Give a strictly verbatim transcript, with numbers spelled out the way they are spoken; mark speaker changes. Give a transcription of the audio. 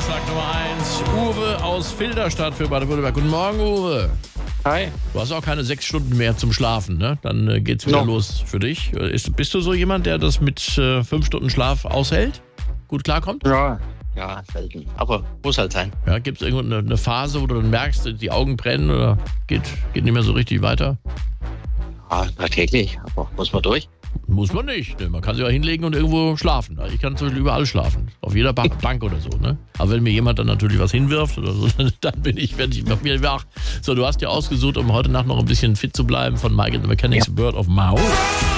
Speaker 1: Donnerstag Nummer eins. Uwe aus Filderstadt für Baden-Württemberg. Guten Morgen, Uwe.
Speaker 2: Hi.
Speaker 1: Du hast auch keine sechs Stunden mehr zum Schlafen, ne? Dann äh, geht's wieder
Speaker 2: No.
Speaker 1: los für dich. Ist, bist du so jemand, der das mit äh, fünf Stunden Schlaf aushält? Gut klarkommt?
Speaker 2: Ja, ja, selten. Aber muss halt sein.
Speaker 1: Ja, gibt es irgendwo eine, eine Phase, wo du dann merkst, die Augen brennen oder geht, geht nicht mehr so richtig weiter?
Speaker 2: Ja, tagtäglich. Aber muss man durch.
Speaker 1: Muss man nicht. Ne? Man kann sich auch hinlegen und irgendwo schlafen. Ich kann zum Beispiel überall schlafen. Auf jeder ba- Bank oder so. Ne? Aber wenn mir jemand dann natürlich was hinwirft oder so, dann bin ich, werde ich mir wach. So, du hast ja ausgesucht, um heute Nacht noch ein bisschen fit zu bleiben von Mike and the Mechanics,
Speaker 2: Ja.
Speaker 1: Bird of Mouth.